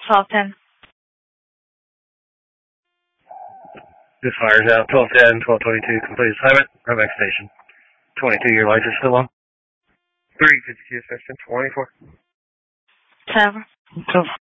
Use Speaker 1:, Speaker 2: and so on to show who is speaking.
Speaker 1: 1210.
Speaker 2: This fires out 1210, 1222, complete assignment, run back station. 22, your lights are still on. 352, section 24.
Speaker 1: 7.